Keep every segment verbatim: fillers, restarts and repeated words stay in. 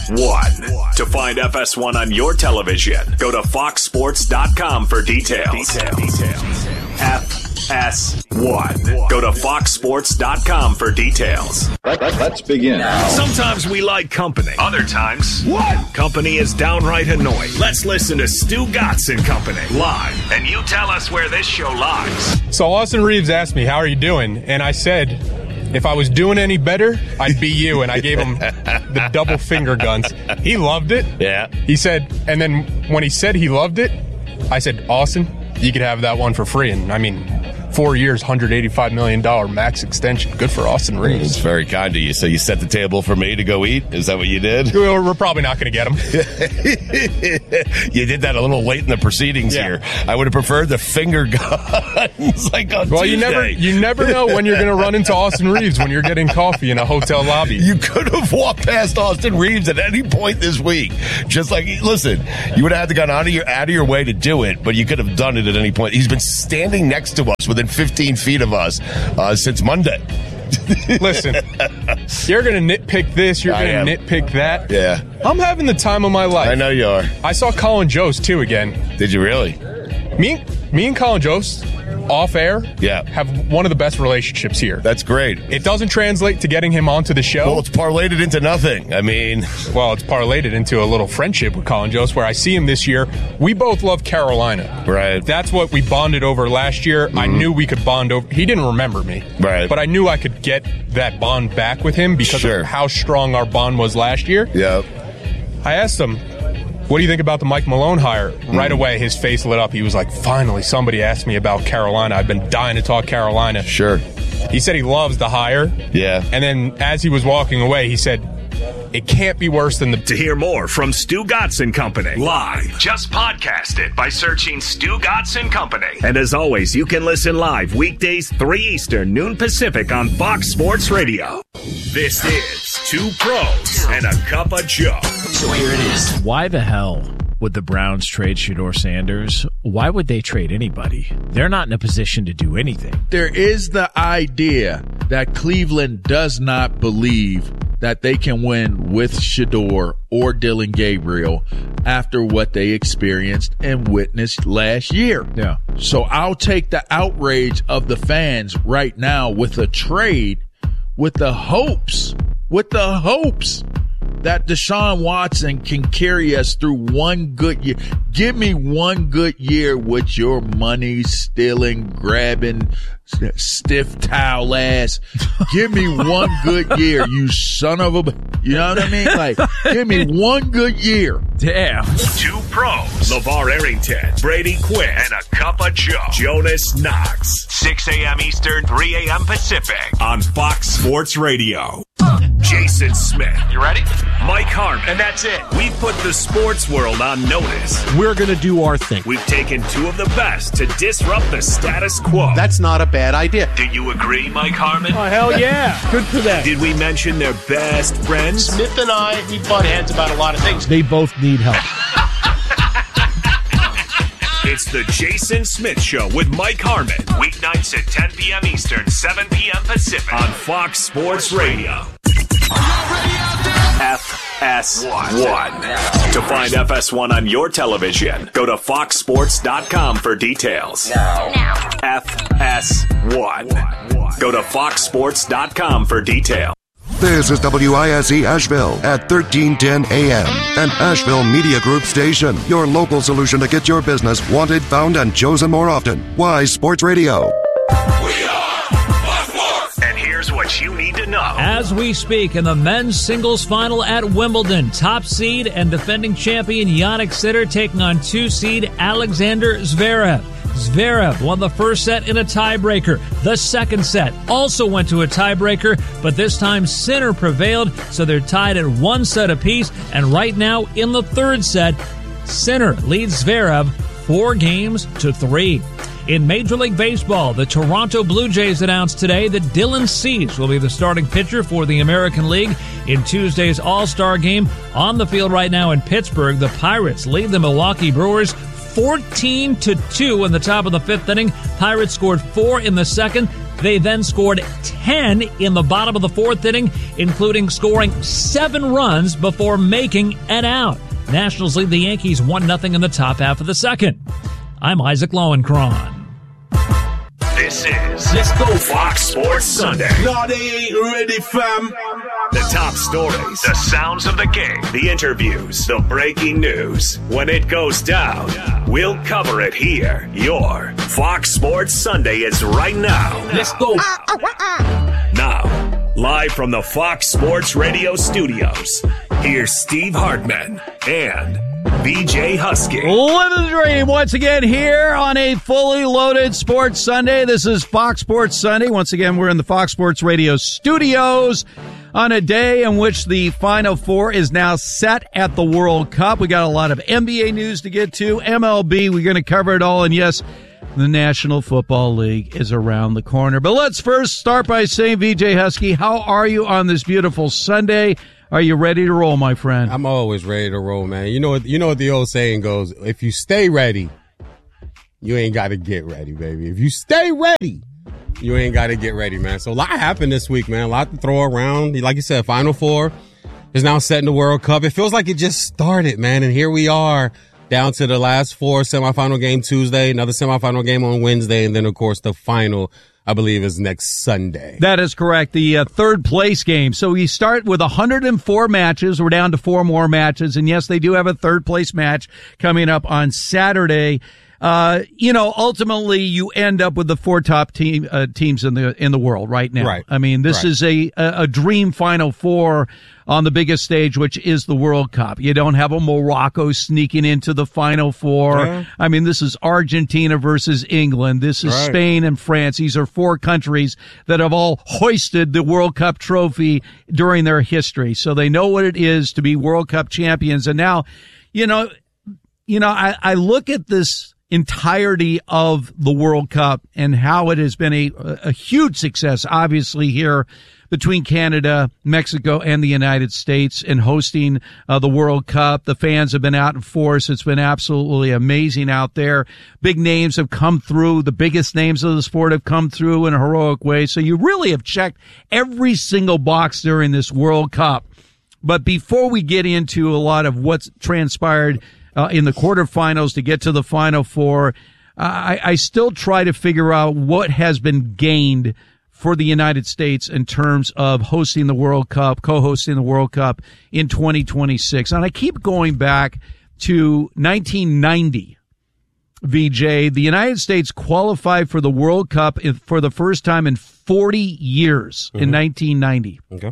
one. To find F S one on your television, go to fox sports dot com for details. Details. F S one. Go to fox sports dot com for details. Let, let, let's begin. Sometimes we like company. Other times, what? Company is downright annoying. Let's listen to Stu Gatz and Company live, and you tell us where this show lies. So Austin Reeves asked me, how are you doing? And I said, if I was doing any better, I'd be you. And I gave him the double finger guns. He loved it. Yeah. He said, and then when he said he loved it, I said, Austin, you could have that one for free. And I mean, four years, one hundred eighty-five million dollars max extension. Good for Austin Reeves. It's very kind of you. So you set the table for me to go eat? Is that what you did? We're, we're probably not going to get him. You did that a little late in the proceedings yeah. here. I would have preferred the finger guns like on well, Tuesday. you never, you never know when you're going to run into Austin Reeves when you're getting coffee in a hotel lobby. You could have walked past Austin Reeves at any point this week. Just like, listen, you would have had to gone out of your, out of your way to do it, but you could have done it at any point. He's been standing next to us within fifteen feet of us uh, since Monday. Listen, you're going to nitpick this, you're going to nitpick that. Yeah. I'm having the time of my life. I know you are. I saw Colin Jost, too, again. Did you really? Me, me and Colin Jost, off air, yeah. have one of the best relationships here. That's great. It doesn't translate to getting him onto the show. Well, it's parlayed it into nothing. I mean... Well, it's parlayed it into a little friendship with Colin Jost, where I see him this year. We both love Carolina. Right. That's what we bonded over last year. Mm-hmm. I knew we could bond over... He didn't remember me. Right. But I knew I could get that bond back with him because sure. of how strong our bond was last year. Yep. I asked him, what do you think about the Mike Malone hire? Mm. Right away, his face lit up. He was like, finally, somebody asked me about Carolina. I've been dying to talk Carolina. Sure. He said he loves the hire. Yeah. And then as he was walking away, he said, it can't be worse than the... To hear more from Stu Gatz and Company live, just podcast it by searching Stu Gatz and Company. And as always, you can listen live weekdays, three Eastern, noon Pacific on Fox Sports Radio. This is Two Pros and a Cup of Joe. So here it is. Why the hell would the Browns trade Shedeur Sanders? Why would they trade anybody? They're not in a position to do anything. There is the idea that Cleveland does not believe that they can win with Shedeur or Dillon Gabriel after what they experienced and witnessed last year. Yeah. So I'll take the outrage of the fans right now with a trade with the hopes, with the hopes that Deshaun Watson can carry us through one good year. Give me one good year with your money stealing, grabbing, stiff towel ass. Give me one good year, you son of a... You know what I mean? Like, give me one good year. Damn. Two Pros. LeVar Arrington, Brady Quinn, and a Cup of Joe. Jonas Knox. six a.m. Eastern, three a.m. Pacific on Fox Sports Radio. Jason Smith. You ready? Mike Harmon. And that's it. We put the sports world on notice. We're going to do our thing. We've taken two of the best to disrupt the status quo. That's not a bad idea. Do you agree, Mike Harmon? Oh, hell yeah. Good for them. Did we mention their best friends? Smith and I, we butt heads about a lot of things. They both need help. It's the Jason Smith Show with Mike Harmon. Weeknights at ten p.m. Eastern, seven p.m. Pacific on Fox Sports Radio. F S one. To find F S one on your television, go to fox sports dot com for details. Now. Now. F S one. Go to fox sports dot com for details. This is W I S E Asheville at thirteen ten A M, an Asheville Media Group station. Your local solution to get your business wanted, found, and chosen more often. Wise Sports Radio. We are Fox Sports. And here's what you need to know. As we speak, in the men's singles final at Wimbledon, top seed and defending champion Jannik Sinner taking on two seed Alexander Zverev. Zverev won the first set in a tiebreaker. The second set also went to a tiebreaker, but this time Sinner prevailed, so they're tied at one set apiece. And right now, in the third set, Sinner leads Zverev four games to three. In Major League Baseball, the Toronto Blue Jays announced today that Dylan Cease will be the starting pitcher for the American League in Tuesday's All-Star Game. On the field right now in Pittsburgh, the Pirates lead the Milwaukee Brewers fourteen to two in the top of the fifth inning. Pirates scored four in the second. They then scored ten in the bottom of the fourth inning, including scoring seven runs before making an out. Nationals lead the Yankees one nothing in the top half of the second. I'm Isaac Lowenkron. This is Let's Go Fox Sports Sunday. No, they ain't ready, fam. The top stories, the sounds of the game, the interviews, the breaking news. When it goes down, we'll cover it here. Your Fox Sports Sunday is right now. Let's go. Now, live from the Fox Sports Radio studios, here's Steve Hartman and B J Husky. Living the dream once again here on a fully loaded Sports Sunday. This is Fox Sports Sunday. Once again, we're in the Fox Sports Radio studios on a day in which the Final Four is now set at the World Cup. We got a lot of N B A news to get to, M L B. We're going to cover it all. And yes, the National Football League is around the corner. But let's first start by saying, V J Husky, how are you on this beautiful Sunday? Are you ready to roll, my friend? I'm always ready to roll, man. You know what, you know what the old saying goes, if you stay ready, you ain't got to get ready, baby. If you stay ready, you ain't got to get ready, man. So a lot happened this week, man. A lot to throw around. Like you said, Final Four is now set in the World Cup. It feels like it just started, man. And here we are down to the last four, semifinal game Tuesday, another semifinal game on Wednesday, and then, of course, the final, I believe, is next Sunday. That is correct. The uh, third place game. So we start with one hundred four matches. We're down to four more matches. And yes, they do have a third place match coming up on Saturday. Uh, you know, ultimately you end up with the four top team, uh, teams in the, in the world right now. Right. I mean, this right. is a, a dream Final Four on the biggest stage, which is the World Cup. You don't have a Morocco sneaking into the Final Four. Yeah. I mean, this is Argentina versus England. This is right. Spain and France. These are four countries that have all hoisted the World Cup trophy during their history. So they know what it is to be World Cup champions. And now, you know, you know, I, I look at this entirety of the World Cup and how it has been a, a huge success, obviously, here between Canada, Mexico, and the United States in hosting uh, the World Cup. The fans have been out in force. It's been absolutely amazing out there. Big names have come through. The biggest names of the sport have come through in a heroic way. So you really have checked every single box during this World Cup. But before we get into a lot of what's transpired Uh, in the quarterfinals to get to the Final Four, uh, I, I still try to figure out what has been gained for the United States in terms of hosting the World Cup, co-hosting the World Cup in twenty twenty-six. And I keep going back to nineteen ninety, V J. The United States qualified for the World Cup for the first time in forty years mm-hmm. in nineteen ninety. Okay.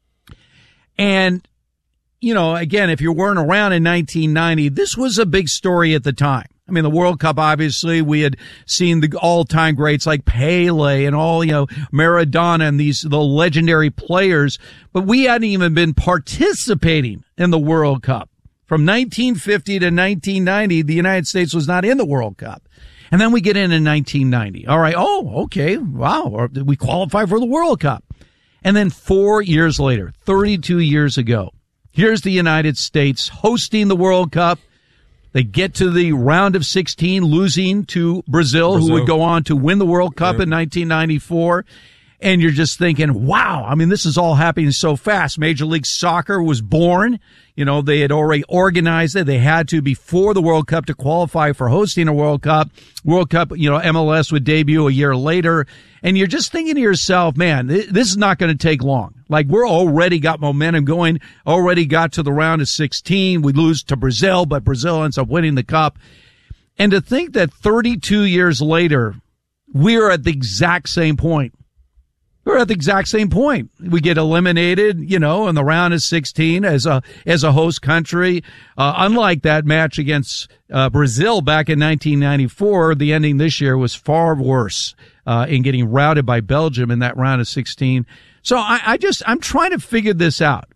And you know, again, if you weren't around in nineteen ninety, this was a big story at the time. I mean, the World Cup, obviously, we had seen the all-time greats like Pele and all, you know, Maradona and these, the legendary players, but we hadn't even been participating in the World Cup. From nineteen fifty to nineteen ninety, the United States was not in the World Cup. And then we get in in nineteen ninety. All right. Oh, okay. Wow. We qualify for the World Cup. And then four years later, thirty-two years ago, here's the United States hosting the World Cup. They get to the round of sixteen, losing to Brazil, Brazil. who would go on to win the World Cup yeah. in nineteen ninety-four. And you're just thinking, wow, I mean, this is all happening so fast. Major League Soccer was born. You know, they had already organized it. They had to before the World Cup to qualify for hosting a World Cup. World Cup, you know, M L S would debut a year later. And you're just thinking to yourself, man, this is not going to take long. Like, we're already got momentum going, already got to the round of sixteen. We lose to Brazil, but Brazil ends up winning the cup. And to think that thirty-two years later, we're at the exact same point. We're at the exact same point. We get eliminated, you know, in the round of sixteen as a, as a host country. Uh, unlike that match against, uh, Brazil back in nineteen ninety-four, the ending this year was far worse, uh, in getting routed by Belgium in that round of sixteen. So I, I just, I'm trying to figure this out.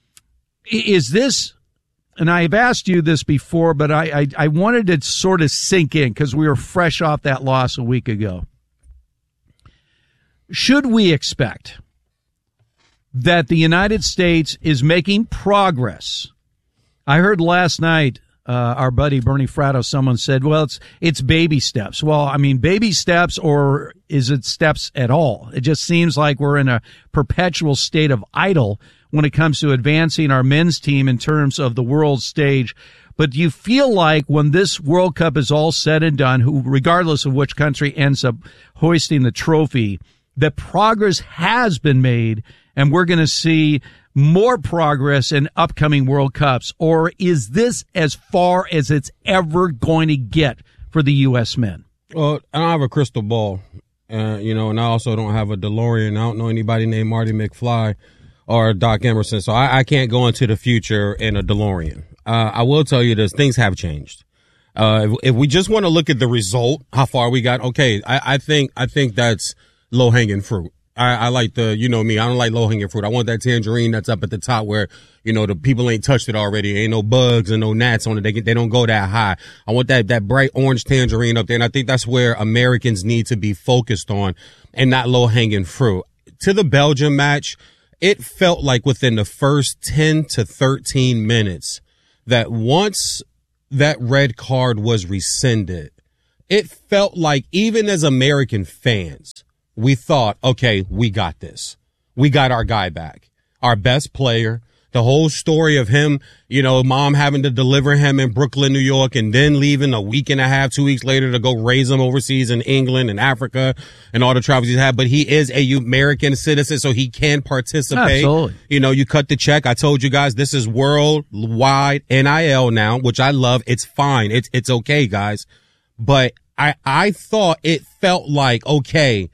Is this, and I've asked you this before, but I, I, I wanted to sort of sink in because we were fresh off that loss a week ago. Should we expect that the United States is making progress? I heard last night Uh, our buddy Bernie Fratto, someone said, well, it's, it's baby steps. Well, I mean, baby steps, or is it steps at all? It just seems like we're in a perpetual state of idle when it comes to advancing our men's team in terms of the world stage. But do you feel like when this World Cup is all said and done, who, regardless of which country ends up hoisting the trophy, that progress has been made and we're going to see more progress in upcoming World Cups? Or is this as far as it's ever going to get for the U S men? Well, I don't have a crystal ball, uh, you know, and I also don't have a DeLorean. I don't know anybody named Marty McFly or Doc Emerson, so I, I can't go into the future in a DeLorean. Uh, I will tell you this, things have changed. Uh, if, if we just want to look at the result, how far we got, okay, I, I think, I think that's low-hanging fruit. I, I like the, you know me, I don't like low-hanging fruit. I want that tangerine that's up at the top where, you know, the people ain't touched it already. Ain't no bugs and no gnats on it. They get, they don't go that high. I want that, that bright orange tangerine up there. And I think that's where Americans need to be focused on and not low-hanging fruit. To the Belgium match, it felt like within the first ten to thirteen minutes that once that red card was rescinded, it felt like even as American fans, we thought, okay, we got this. We got our guy back, our best player. The whole story of him, you know, mom having to deliver him in Brooklyn, New York, and then leaving a week and a half, two weeks later to go raise him overseas in England and Africa and all the travels he's had. But he is a American citizen, so he can participate. Absolutely. You know, you cut the check. I told you guys this is worldwide N I L now, which I love. It's fine. It's, it's okay, guys. But I, I thought it felt like, okay,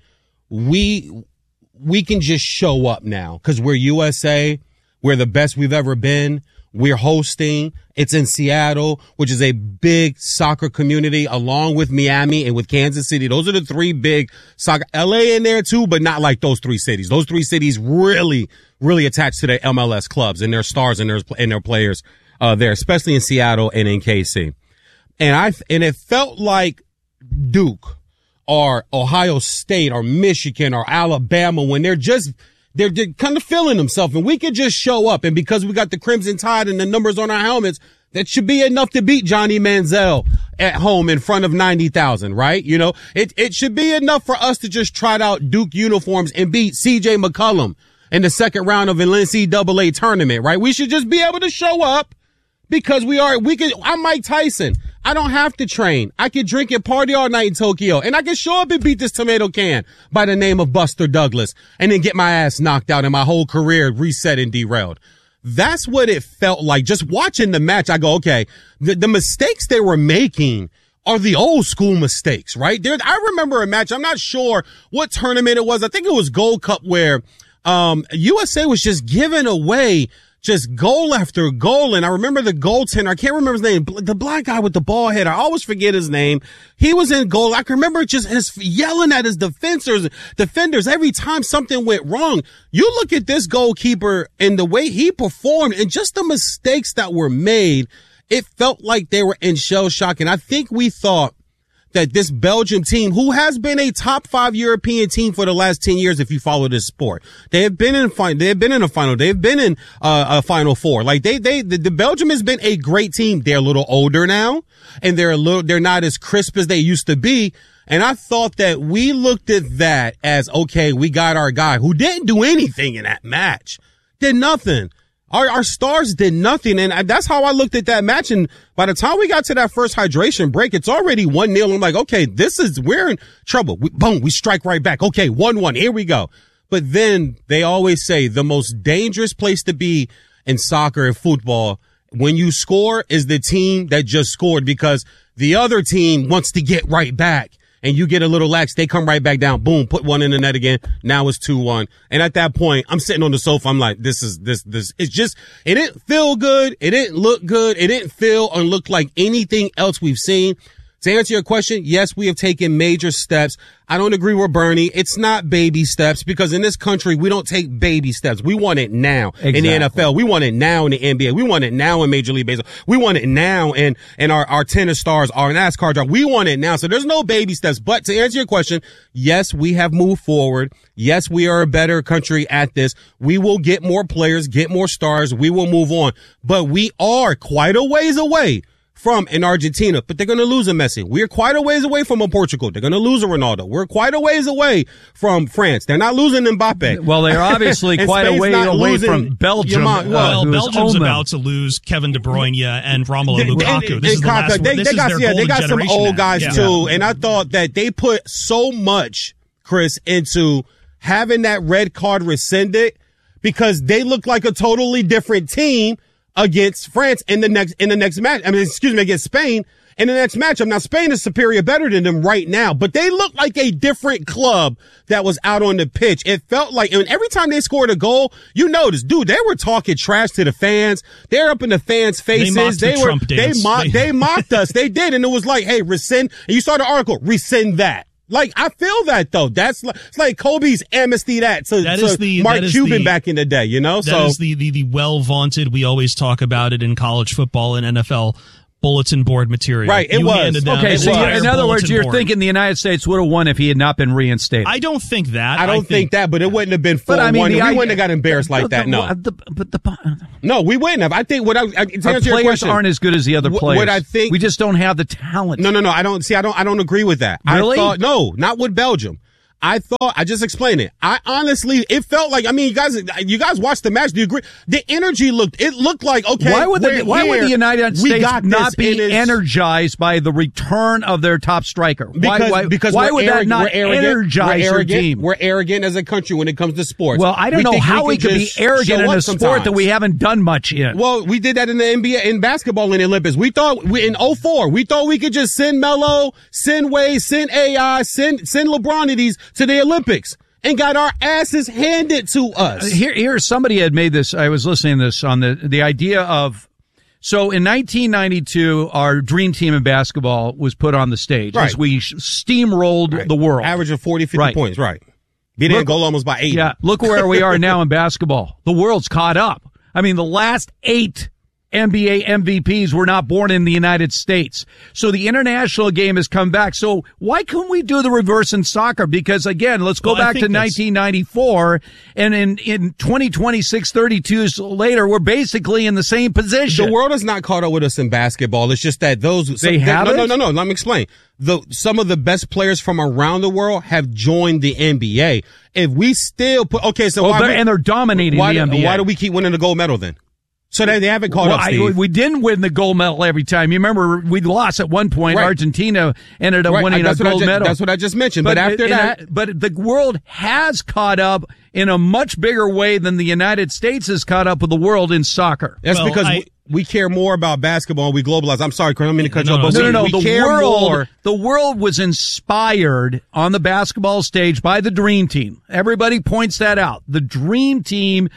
we, we can just show up now because we're U S A. We're the best we've ever been. We're hosting. It's in Seattle, which is a big soccer community, along with Miami and with Kansas City. Those are the three big soccer. L A in there too, but not like those three cities. Those three cities really, really attached to their M L S clubs and their stars and their, and their players, uh, there, especially in Seattle and in K C. And I, and it felt like Duke or Ohio State or Michigan or Alabama when they're just, They're, they're kind of feeling themselves, and we could just show up. And because we got the Crimson Tide and the numbers on our helmets, that should be enough to beat Johnny Manziel at home in front of ninety thousand, right? You know, it, it should be enough for us to just trot out Duke uniforms and beat C J McCollum in the second round of an N C double A tournament, right? We should just be able to show up because we are, we could, I'm Mike Tyson. I don't have to train. I can drink and party all night in Tokyo, and I can show up and beat this tomato can by the name of Buster Douglas and then get my ass knocked out and my whole career reset and derailed. That's what it felt like. Just watching the match, I go, okay, the, the mistakes they were making are the old school mistakes, right? There, I remember a match. I'm not sure what tournament it was. I think it was Gold Cup where, um, U S A was just giving away just goal after goal. And I remember the goaltender. I can't remember his name. The black guy with the ball head. I always forget his name. He was in goal. I can remember just his yelling at his defenders, defenders every time something went wrong. You look at this goalkeeper and the way he performed and just the mistakes that were made. It felt like they were in shell shock. And I think we thought that this Belgium team, who has been a top five European team for the last ten years, if you follow this sport, they have been in final, they have been in a final, they've been in uh, a final four. Like they, they, the, the Belgium has been a great team. They're a little older now and they're a little, they're not as crisp as they used to be. And I thought that we looked at that as, okay, we got our guy who didn't do anything in that match, did nothing. Our, our stars did nothing, and that's how I looked at that match. And by the time we got to that first hydration break, it's already one nil. I'm like, okay, this is, we're in trouble. We, boom, we strike right back. Okay, one one, here we go. But then they always say the most dangerous place to be in soccer and football when you score is the team that just scored, because the other team wants to get right back. And you get a little lax, they come right back down, boom, put one in the net again. Now it's two one. And at that point, I'm sitting on the sofa. I'm like, this is, this, this, it's just, it didn't feel good. It didn't look good. It didn't feel or look like anything else we've seen. To answer your question, yes, we have taken major steps. I don't agree with Bernie. It's not baby steps, because in this country, we don't take baby steps. We want it now exactly. In the N F L. We want it now in the N B A. We want it now in Major League Baseball. We want it now in, in our, our tennis stars, our NASCAR drive. We want it now. So there's no baby steps. But to answer your question, yes, we have moved forward. Yes, we are a better country at this. We will get more players, get more stars. We will move on. But we are quite a ways away from an Argentina, but they're going to lose a Messi. We're quite a ways away from a Portugal. They're going to lose a Ronaldo. We're quite a ways away from France. They're not losing Mbappe. Well, they're obviously quite a way away from Belgium. Well, uh, well Belgium's about to lose Kevin De Bruyne and Romelu Lukaku. And, this and is the Kaka, last, they, this they got, is yeah, their they got some old now. guys yeah. too, and I thought that they put so much, Chris, into having that red card rescinded because they look like a totally different team against France in the next in the next match. I mean, excuse me, against Spain in the next matchup. Now, Spain is superior, better than them right now, but they look like a different club that was out on the pitch. It felt like, and every time they scored a goal, you notice, dude, they were talking trash to the fans. They're up in the fans' faces. They mocked they the were Trump they dance. mocked they mocked us. They did, and it was like, hey, rescind. And you saw the article, rescind that. Like, I feel that though. That's like, it's like Kobe's amnesty that to, that to is the, Mark that is Cuban the, back in the day, you know? That so is the, the, the well vaunted, we always talk about it in college football and N F L bulletin board material. Right, it you was. Okay, so you, in other words, you're board. thinking the United States would have won if he had not been reinstated. I don't think that. I don't I think, think that, but it wouldn't have been four one. I mean, we idea, wouldn't have got embarrassed like the, that, no. The, but the, no, we wouldn't have. I think what I, to our answer players your question, aren't as good as the other players. What I think, we just don't have the talent. No, no, no. I don't see. I don't. I don't agree with that. Really? I thought, no, not with Belgium. I thought, I just explained it. I honestly, it felt like, I mean, you guys, you guys watched the match. Do you agree? The energy looked, it looked like, okay. Why would the, why would the United States not be energized by the return of their top striker? Because, why, why, because why would arrogant, that not energize your team? We're arrogant as a country when it comes to sports. Well, I don't we know how we, we could be arrogant in a sport sometimes. that we haven't done much in. Well, we did that in the N B A, in basketball in the Olympics. We thought, we, in oh four, we thought we could just send Melo, send Wade, send A I, send, send LeBronides to the Olympics. And got our asses handed to us. Here, here, somebody had made this. I was listening to this on the the idea of. So in nineteen ninety-two, our dream team in basketball was put on the stage right. as we steamrolled right. the world, average of forty, fifty right. points. Right, beat in goal almost by eight. Yeah, look where we are now in basketball. The world's caught up. I mean, the last eight N B A M V Ps were not born in the United States. So the international game has come back. So why couldn't we do the reverse in soccer? Because again, let's go well, back to nineteen ninety-four and in, in twenty twenty-six, thirty-two years later, we're basically in the same position. The world has not caught up with us in basketball. It's just that those, they some, have no, it? no, no, no, let me explain. The, some of the best players from around the world have joined the N B A. If we still put, okay, so well, why they're, we, and they're dominating why, the N B A. Why do we keep winning the gold medal then? So they, they haven't caught well, up, Steve. I, we didn't win the gold medal every time. You remember we lost at one point. Right. Argentina ended up right. winning that's a gold just, medal. That's what I just mentioned. But, but after it, that. A, but the world has caught up in a much bigger way than the United States has caught up with the world in soccer. That's well, because I, we, we care more about basketball and we globalize. I'm sorry, Chris, I don't mean to cut no, you off. No, no, no. We the care world, more. the world was inspired on the basketball stage by the Dream Team. Everybody points that out. The Dream Team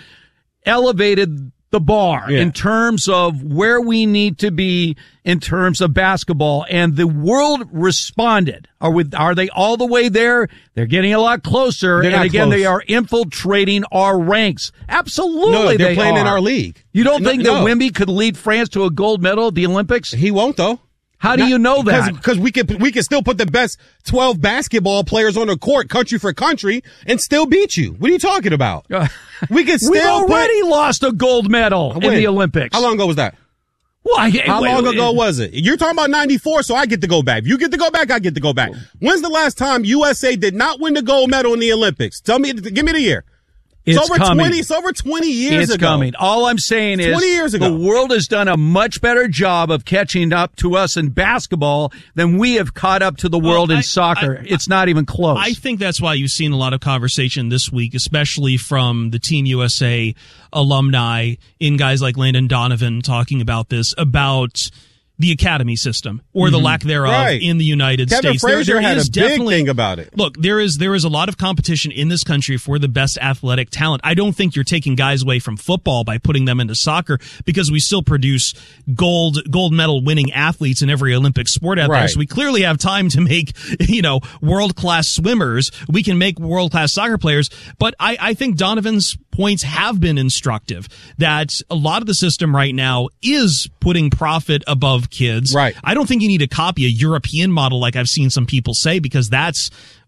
elevated the bar yeah. in terms of where we need to be in terms of basketball, and the world responded. Are with are they all the way there? They're getting a lot closer, they're and again, close. they are infiltrating our ranks. Absolutely, no, they're they playing are. in our league. You don't no, think no. that Wemby could lead France to a gold medal at the Olympics? He won't, though. How do Not, you know that? Because we can we can still put the best twelve basketball players on the court, country for country, and still beat you. What are you talking about? We can still. We've already put, lost a gold medal when? in the Olympics. How long ago was that? Well, I, How wait, long wait, ago was it? You're talking about ninety-four, so I get to go back. If you get to go back, I get to go back. When's the last time U S A did not win the gold medal in the Olympics? Tell me, give me the year. It's, it's over coming. twenty. It's over twenty years it's ago. It's coming. All I'm saying is, twenty years ago. the world has done a much better job of catching up to us in basketball than we have caught up to the world well, in I, soccer. I, it's not even close. I think that's why you've seen a lot of conversation this week, especially from the Team U S A alumni in guys like Landon Donovan talking about this, about the academy system or the mm-hmm. lack thereof right. in the United Kevin States. Frazier there, there had is a big definitely, thing about it. Look, there is there is a lot of competition in this country for the best athletic talent. I don't think you're taking guys away from football by putting them into soccer, because we still produce gold gold medal winning athletes in every Olympic sport out right. there. So we clearly have time to make, you know, world class swimmers. We can make world class soccer players. But I, I think Donovan's points have been instructive, that a lot of the system right now is putting profit above kids. Right. I don't think you need to copy a European model like I've seen some people say, because that's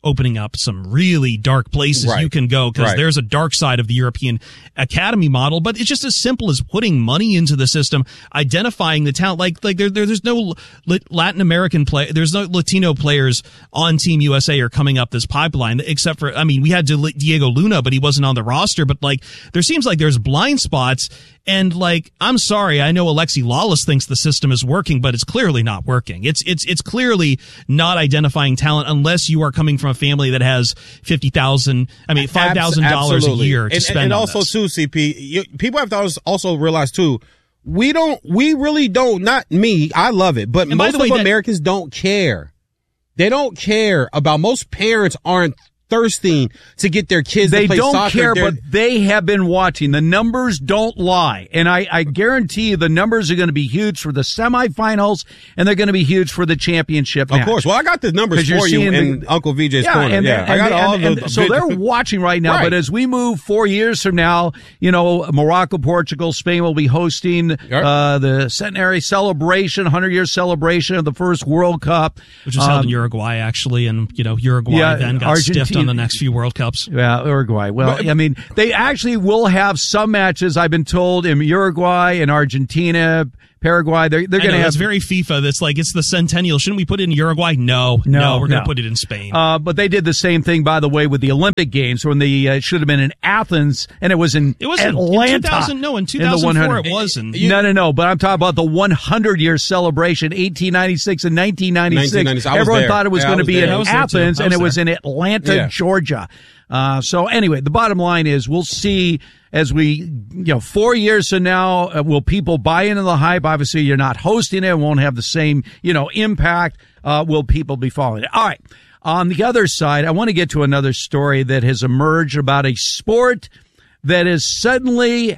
opening up some really dark places Right. you can go, because Right. there's a dark side of the European academy model. But it's just as simple as putting money into the system, identifying the talent. Like like there, there there's no Latin American play, there's no Latino players on Team U S A or coming up this pipeline, except for, I mean, we had Diego Luna, but he wasn't on the roster. But like, there seems like there's blind spots. And like, I'm sorry, I know Alexi Lawless thinks the system is working, but it's clearly not working. It's it's it's clearly not identifying talent unless you are coming from a family that has fifty thousand, I mean, five thousand dollars a year to and, spend and on also this. too, C P, you, people have to also realize too, we don't, we really don't. Not me, I love it, but And by most the way, of that- Americans don't care. They don't care about. Most parents aren't thirsting to get their kids They to play don't soccer. care, They're- but they have been watching. The numbers don't lie. And I, I guarantee you the numbers are going to be huge for the semifinals, and they're going to be huge for the championship Of match. course. Well, I got the numbers 'Cause you're for you seeing in the- Uncle V J's yeah, corner. and, yeah, and- I got and- all and- the. So good- they're watching right now. Right. But as we move four years from now, you know, Morocco, Portugal, Spain will be hosting uh, the centenary celebration, hundred-year celebration of the first World Cup, Which was held Um, in Uruguay, actually, and, you know, Uruguay yeah, then got Argentina- stiffed on the next few World Cups. Yeah, Uruguay. Well, I mean, they actually will have some matches, I've been told, in Uruguay and Argentina, Paraguay. They're, they're I going to know, have that's very FIFA. That's like, it's the centennial. Shouldn't we put it in Uruguay? No, no, No, we're going no. to put it in Spain. Uh, but they did the same thing, by the way, with the Olympic Games when the uh, it should have been in Athens, and it was in It was in- in Atlanta. two thousand no, in the two thousand four one hundred. it wasn't. No, no, no. But I'm talking about the one hundred year celebration, eighteen ninety-six and nineteen ninety-six. nineteen ninety-six. I was Everyone there. thought it was Yeah, I going to was be there. in I was there, too. Athens, I and was it was there. in Atlanta, Yeah. Georgia. Uh, so anyway, the bottom line is we'll see as we, you know, four years from now, uh, will people buy into the hype? Obviously, you're not hosting it. It won't have the same, you know, impact. Uh, will people be following it? All right. On the other side, I want to get to another story that has emerged about a sport that is suddenly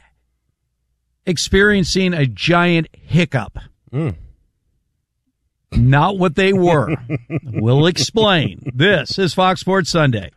experiencing a giant hiccup. Mm. Not what they were. We'll explain. This is Fox Sports Sunday.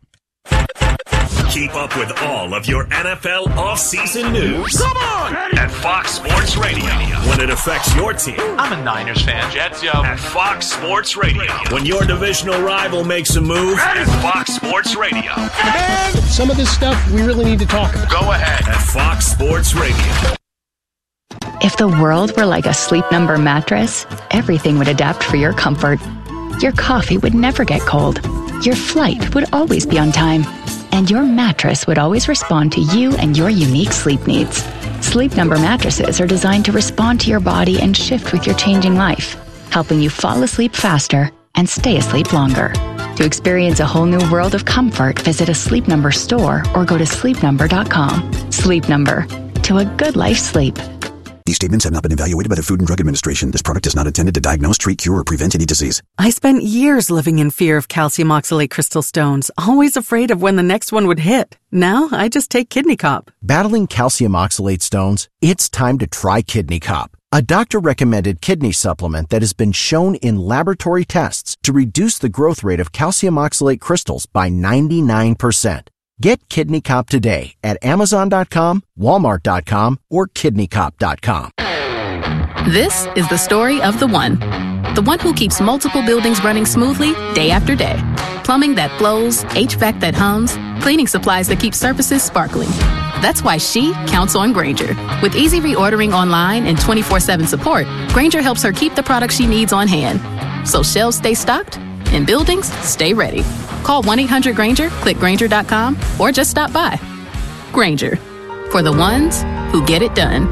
Keep up with all of your N F L offseason news. Come on! At Fox Sports Radio. When it affects your team. I'm a Niners fan. Jets, yo. At Fox Sports Radio. When your divisional rival makes a move. At Fox Sports Radio. Man, some of this stuff we really need to talk about. Go ahead. At Fox Sports Radio. If the world were like a Sleep Number mattress, everything would adapt for your comfort. Your coffee would never get cold. Your flight would always be on time. And your mattress would always respond to you and your unique sleep needs. Sleep Number mattresses are designed to respond to your body and shift with your changing life, helping you fall asleep faster and stay asleep longer. To experience a whole new world of comfort, visit a Sleep Number store or go to sleep number dot com. Sleep Number. To a good life sleep. These statements have not been evaluated by the Food and Drug Administration. This product is not intended to diagnose, treat, cure, or prevent any disease. I spent years living in fear of calcium oxalate crystal stones, always afraid of when the next one would hit. Now, I just take Kidney Cop. Battling calcium oxalate stones? It's time to try Kidney Cop, a doctor-recommended kidney supplement that has been shown in laboratory tests to reduce the growth rate of calcium oxalate crystals by ninety-nine percent. Get Kidney Cop today at amazon dot com, walmart dot com, or kidney cop dot com. This is the story of the one. The one who keeps multiple buildings running smoothly day after day. Plumbing that flows, H V A C that hums, cleaning supplies that keep surfaces sparkling. That's why she counts on Grainger. With easy reordering online and twenty-four seven support, Grainger helps her keep the products she needs on hand. So shelves stay stocked and buildings stay ready. Call one eight hundred Grainger, click Grainger dot com, or just stop by. Grainger, for the ones who get it done.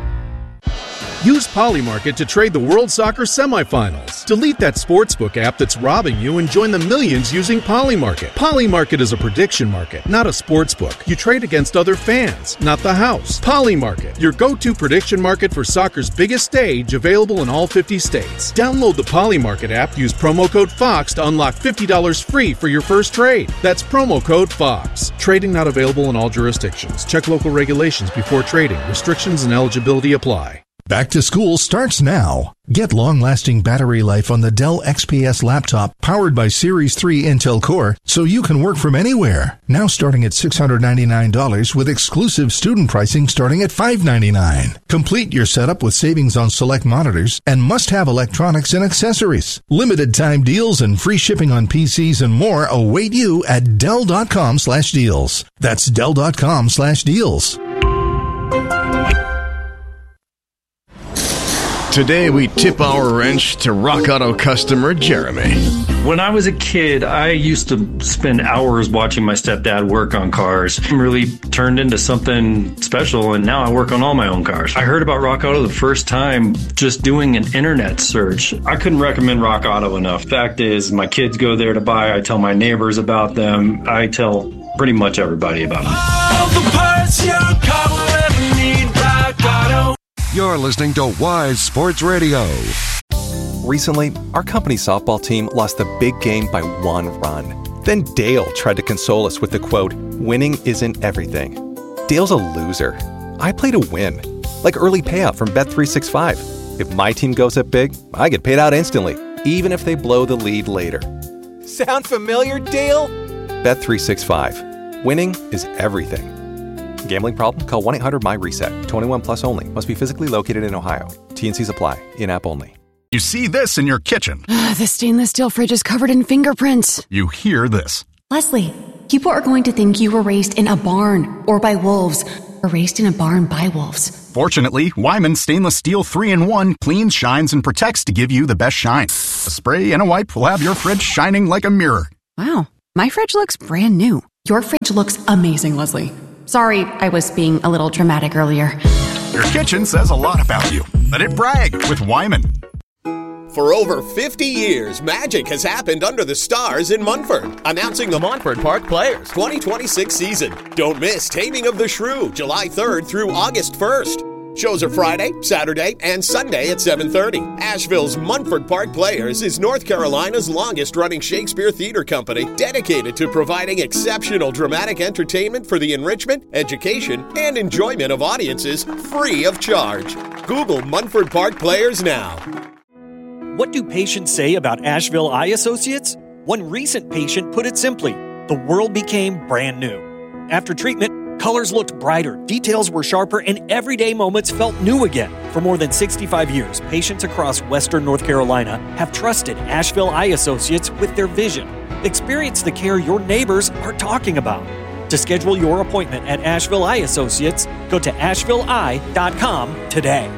Use Polymarket to trade the World Soccer semifinals. Delete that sportsbook app that's robbing you and join the millions using Polymarket. Polymarket is a prediction market, not a sportsbook. You trade against other fans, not the house. Polymarket, your go-to prediction market for soccer's biggest stage, available in all fifty states. Download the Polymarket app, use promo code FOX to unlock fifty dollars free for your first trade. That's promo code FOX. Trading not available in all jurisdictions. Check local regulations before trading. Restrictions and eligibility apply. Back to school starts now. Get long-lasting battery life on the Dell X P S laptop powered by Series three Intel Core so you can work from anywhere. Now starting at six hundred ninety-nine dollars with exclusive student pricing starting at five hundred ninety-nine dollars. Complete your setup with savings on select monitors and must-have electronics and accessories. Limited time deals and free shipping on P Cs and more await you at Dell.com slash deals. That's Dell.com slash deals. Today we tip our wrench to Rock Auto customer Jeremy. When I was a kid, I used to spend hours watching my stepdad work on cars. It really turned into something special, and now I work on all my own cars. I heard about Rock Auto the first time just doing an internet search. I couldn't recommend Rock Auto enough. Fact is, my kids go there to buy. I tell my neighbors about them. I tell pretty much everybody about them. All the parts your car will ever need, Rock Auto. You're listening to Wise Sports Radio. Recently, our company's softball team lost the big game by one run. Then Dale tried to console us with the quote, "Winning isn't everything." Dale's a loser. I play to win. Like early payout from Bet three sixty-five. If my team goes up big, I get paid out instantly, even if they blow the lead later. Sound familiar, Dale? Bet three sixty-five. Winning is everything. Gambling problem? Call one eight hundred M Y reset. twenty-one plus only. Must be physically located in Ohio. T and C's apply. In-app only. You see this in your kitchen. The stainless steel fridge is covered in fingerprints. You hear this. Leslie, people are going to think you were raised in a barn or by wolves, or raised in a barn by wolves. Fortunately, Wyman Stainless Steel three in one cleans, shines, and protects to give you the best shine. A spray and a wipe will have your fridge shining like a mirror. Wow, my fridge looks brand new. Your fridge looks amazing, Leslie. Sorry, I was being a little dramatic earlier. Your kitchen says a lot about you. Let it brag with Wyman. For over fifty years, magic has happened under the stars in Munford. Announcing the Montford Park Players twenty twenty-six season. Don't miss Taming of the Shrew, July third through August first. Shows are Friday, Saturday, and Sunday at seven thirty. Asheville's Munford Park Players is North Carolina's longest-running Shakespeare theater company dedicated to providing exceptional dramatic entertainment for the enrichment, education, and enjoyment of audiences free of charge. Google Munford Park Players now. What do patients say about Asheville Eye Associates? One recent patient put it simply, the world became brand new. After treatment, colors looked brighter, details were sharper, and everyday moments felt new again. For more than sixty-five years, patients across Western North Carolina have trusted Asheville Eye Associates with their vision. Experience the care your neighbors are talking about. To schedule your appointment at Asheville Eye Associates, go to asheville eye dot com today.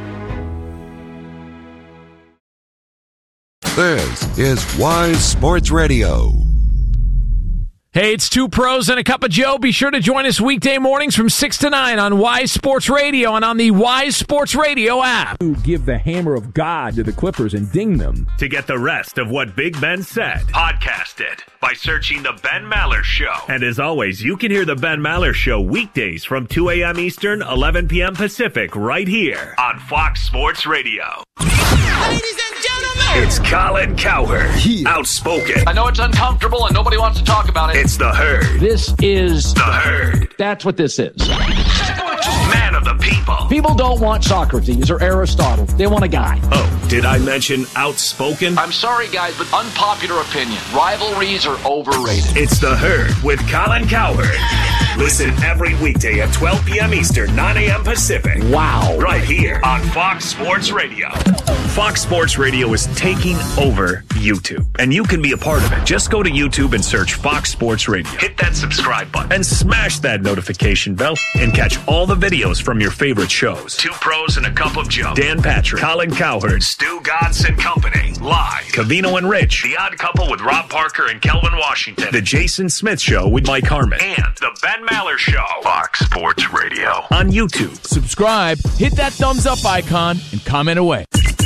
This is Wise Sports Radio. Hey, it's two pros and a cup of Joe. Be sure to join us weekday mornings from six to nine on Wise Sports Radio and on the Wise Sports Radio app. Give the hammer of God to the Clippers and ding them. To get the rest of what Big Ben said, podcast it by searching The Ben Maller Show. And as always, you can hear The Ben Maller Show weekdays from two a.m. Eastern, eleven p.m. Pacific, right here on Fox Sports Radio. Ladies and gentlemen, it's Colin Cowherd, outspoken. I know it's uncomfortable and nobody wants to talk about it. It's The Herd. This is The Herd. That's what this is. Man of the people. People don't want Socrates or Aristotle. They want a guy. Oh, did I mention outspoken? I'm sorry, guys, but unpopular opinion. Rivalries are overrated. It's The Herd with Colin Cowherd. Listen every weekday at twelve p.m. Eastern, nine a.m. Pacific. Wow. Right here on Fox Sports Radio. Fox Sports Radio is taking over YouTube, and you can be a part of it. Just go to YouTube and search Fox Sports Radio. Hit that subscribe button and smash that notification bell and catch all the videos from your favorite shows. Two Pros and a Cup of Joe. Dan Patrick, Colin Cowherd, Stu Gatz and Company. Live. Covino and Rich. The Odd Couple with Rob Parker and Kelvin Washington. The Jason Smith Show with Mike Harmon. And The Ben Maller Show. Fox Sports Radio. On YouTube. Subscribe, hit that thumbs up icon, and comment away.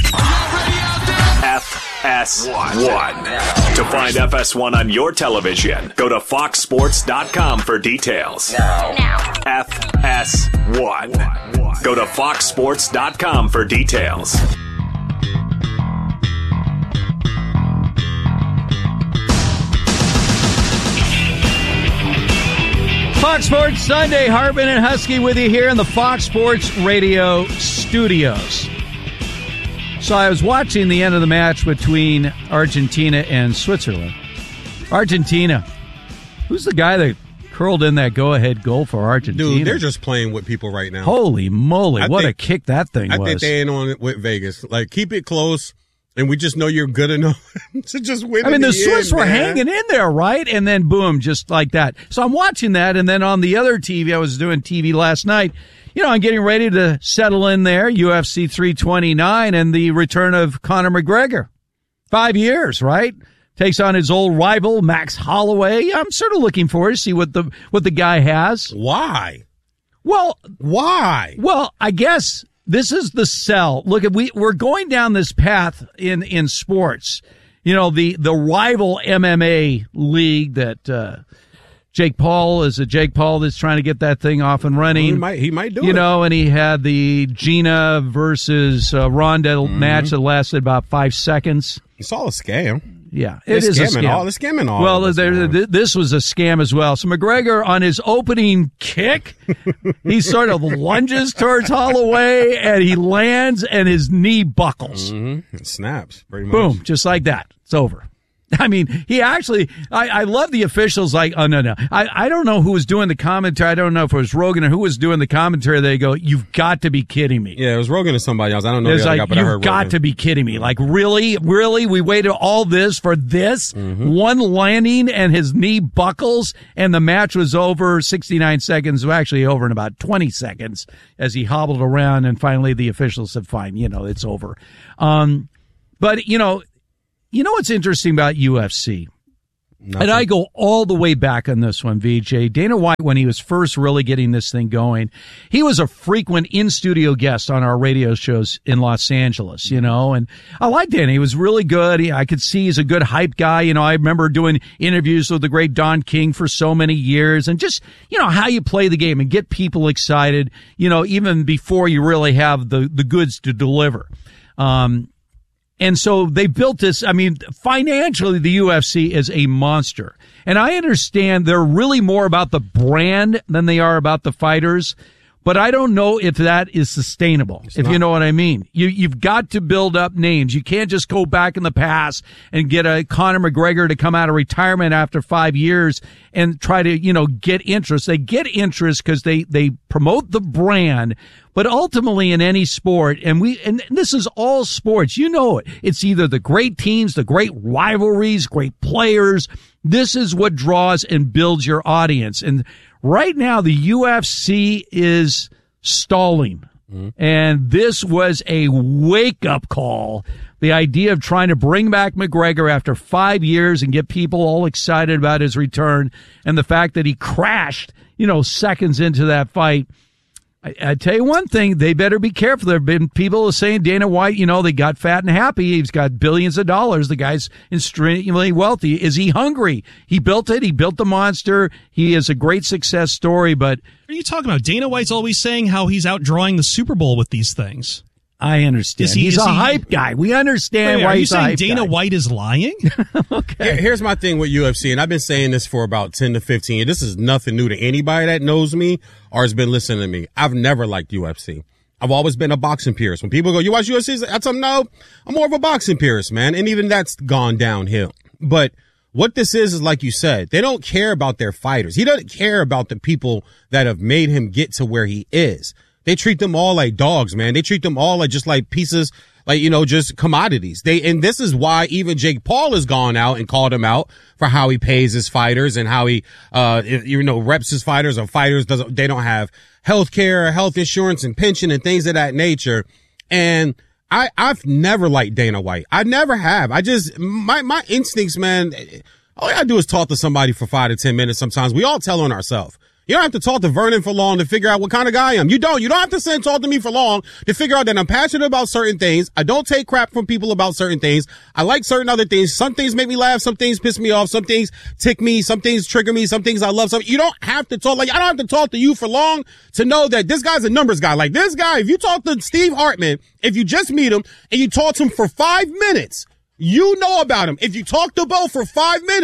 F S one. To find F S one on your television, go to fox sports dot com for details. Now. Now. F S one. Go to fox sports dot com for details. Fox Sports Sunday, Hartman and Husky with you here in the Fox Sports Radio studios. So I was watching the end of the match between Argentina and Switzerland. Argentina. Who's the guy that curled in that go-ahead goal for Argentina? Dude, they're just playing with people right now. Holy moly, I what think, a kick that thing I was. I think they ain't on it with Vegas. Like, keep it close, and we just know you're good enough to just win. I mean, the, the Swiss end, were man. hanging in there, right? And then, boom, just like that. So I'm watching that, and then on the other T V, I was doing T V last night, you know, I'm getting ready to settle in there, U F C three twenty-nine, and the return of Conor McGregor. Five years, right? Takes on his old rival, Max Holloway. I'm sort of looking forward to see what the what the guy has. Why? Well, why? Well, I guess this is the sell. Look, we we're going down this path in in sports. You know, the the rival M M A league that uh, Jake Paul is a Jake Paul that's trying to get that thing off and running. Well, he might he might do you it. You know, and he had the Gina versus uh, Ronda mm-hmm. match that lasted about five seconds. It's all a scam. Yeah, they're it is a scam. All, they're scamming all well, of us, there, th- this was a scam as well. So McGregor, on his opening kick, he sort of lunges towards Holloway, and he lands, and his knee buckles. Mm-hmm. It snaps, pretty much. Boom, just like that. It's over. I mean, he actually, I, I love the officials like, oh, no, no. I, I don't know who was doing the commentary. I don't know if it was Rogan or who was doing the commentary. They go, you've got to be kidding me. Yeah, it was Rogan or somebody else. I don't know. It's the other like, guy, but I you've heard got Rogan. to be kidding me. Like, really? Really? We waited all this for this? Mm-hmm. One landing and his knee buckles, and the match was over sixty-nine seconds, well, actually over in about twenty seconds as he hobbled around, and finally the officials said, fine, you know, it's over. Um, but, you know, you know what's interesting about U F C? Nothing. And I go all the way back on this one, V J. Dana White, when he was first really getting this thing going, he was a frequent in-studio guest on our radio shows in Los Angeles, you know, and I liked Dana. He was really good. He, I could see he's a good hype guy. You know, I remember doing interviews with the great Don King for so many years, and just, you know, how you play the game and get people excited, you know, even before you really have the, the goods to deliver. Um, And so they built this. I mean, financially, the U F C is a monster. And I understand they're really more about the brand than they are about the fighters. But I don't know if that is sustainable, it's if not. You know what I mean. You, you've got to build up names. You can't just go back in the past and get a Conor McGregor to come out of retirement after five years and try to, you know, get interest. They get interest because they, they promote the brand. But ultimately in any sport, and we, and this is all sports, you know it. It's either the great teams, the great rivalries, great players. This is what draws and builds your audience. And right now, the U F C is stalling. Mm-hmm. And this was a wake-up call. The idea of trying to bring back McGregor after five years and get people all excited about his return, and the fact that he crashed, you know, seconds into that fight. I, I tell you one thing, they better be careful. There have been people saying Dana White, you know, they got fat and happy. He's got billions of dollars. The guy's extremely wealthy. Is he hungry? He built it. He built the monster. He is a great success story, but... What are you talking about? Dana White's always saying how he's outdrawing the Super Bowl with these things. I understand. He, he's a he, hype guy. We understand wait, why are he's you a saying hype Dana guy. White is lying? Okay. Here, here's my thing with U F C, and I've been saying this for about ten to fifteen years. This is nothing new to anybody that knows me or has been listening to me. I've never liked U F C. I've always been a boxing purist. When people go, you watch U F C? I tell them, no, I'm more of a boxing purist, man. And even that's gone downhill. But what this is, is like you said, they don't care about their fighters. He doesn't care about the people that have made him get to where he is. They treat them all like dogs, man. They treat them all like just like pieces, like, you know, just commodities. They, and this is why even Jake Paul has gone out and called him out for how he pays his fighters and how he, uh, you know, reps his fighters, or fighters doesn't, they don't have health care, health insurance and pension and things of that nature. And I, I've never liked Dana White. I never have. I just, my, my instincts, man, all I gotta do is talk to somebody for five to ten minutes sometimes. We all tell on ourselves. You don't have to talk to Vernon for long to figure out what kind of guy I am. You don't. You don't have to sit and talk to me for long to figure out that I'm passionate about certain things. I don't take crap from people about certain things. I like certain other things. Some things make me laugh. Some things piss me off. Some things tick me. Some things trigger me. Some things I love. Some, you don't have to talk. Like, I don't have to talk to you for long to know that this guy's a numbers guy. Like, this guy, if you talk to Steve Hartman, if you just meet him and you talk to him for five minutes, you know about him. If you talk to Bo for five minutes,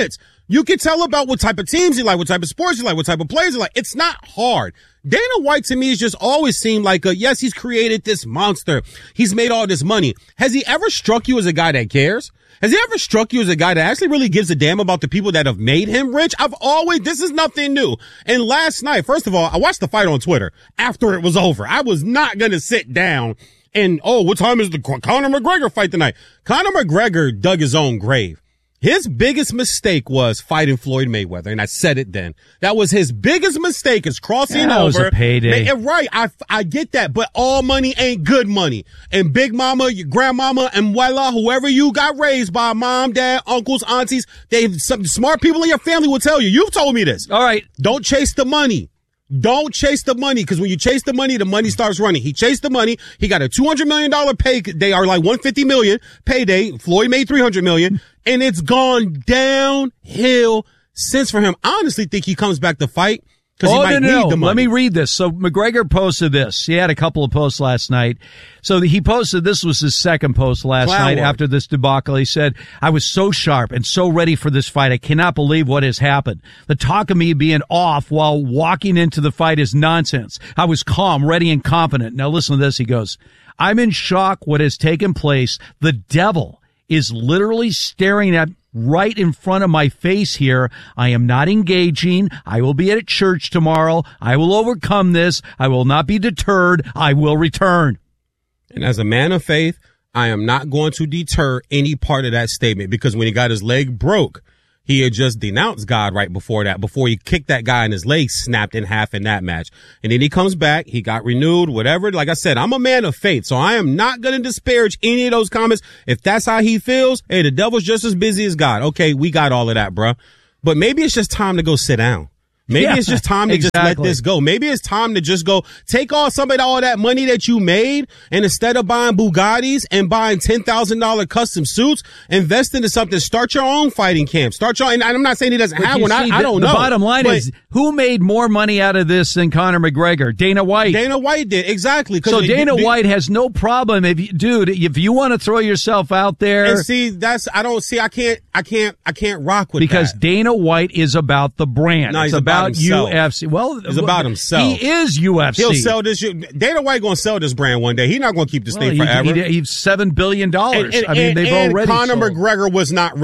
You can tell about what type of teams you like, what type of sports you like, what type of players you like. It's not hard. Dana White to me has just always seemed like a, yes, he's created this monster. He's made all this money. Has he ever struck you as a guy that cares? Has he ever struck you as a guy that actually really gives a damn about the people that have made him rich? I've always, this is nothing new. And last night, first of all, I watched the fight on Twitter after it was over. I was not going to sit down and, oh, what time is the Conor McGregor fight tonight? Conor McGregor dug his own grave. His biggest mistake was fighting Floyd Mayweather, and I said it then. That was his biggest mistake, is crossing yeah, that over. Was a payday. Man, right, I I get that, but all money ain't good money. And Big Mama, your grandmama, and Wella, whoever you got raised by, mom, dad, uncles, aunties, they some smart people in your family will tell you. You've told me this. All right, don't chase the money. Don't chase the money, because when you chase the money, the money starts running. He chased the money. He got a two hundred million dollars pay. They are like one hundred fifty million dollars payday. Floyd made three hundred million dollars, and it's gone downhill since for him. I honestly think he comes back to fight because oh, he might no, no, need no. the money. Let me read this. So McGregor posted this. He had a couple of posts last night. So he posted, this was his second post last Clown night work. after this debacle. He said, I was so sharp and so ready for this fight. I cannot believe what has happened. The talk of me being off while walking into the fight is nonsense. I was calm, ready, and confident. Now listen to this. He goes, I'm in shock what has taken place. The devil is literally staring at right in front of my face here. I am not engaging. I will be at church tomorrow. I will overcome this. I will not be deterred. I will return. And as a man of faith, I am not going to deter any part of that statement, because when he got his leg broke, he had just denounced God right before that, before he kicked that guy and his leg snapped in half in that match. And then he comes back, he got renewed, whatever. Like I said, I'm a man of faith, so I am not going to disparage any of those comments. If that's how he feels, hey, the devil's just as busy as God. Okay, we got all of that, bruh. But maybe it's just time to go sit down. Maybe yeah, it's just time to exactly. just let this go. Maybe it's time to just go take all some of all that money that you made, and instead of buying Bugattis and buying ten thousand dollars custom suits, invest into something. Start your own fighting camp. Start your, and I'm not saying he doesn't but have one. See, I, the, I don't the know. The bottom line but is, who made more money out of this than Conor McGregor? Dana White. Dana White did. Exactly. So Dana it, White has no problem if you, dude, if you want to throw yourself out there. And see, that's, I don't see, I can't, I can't, I can't rock with because that. Because Dana White is about the brand. No, it's he's about, about himself. U F C. Well, it's about himself. He is U F C. He'll sell this. Dana White going to sell this brand one day. He's not going to keep this well, thing he, forever. He, he's seven billion dollars. And, and, I mean, they've and already Conor sold. McGregor was not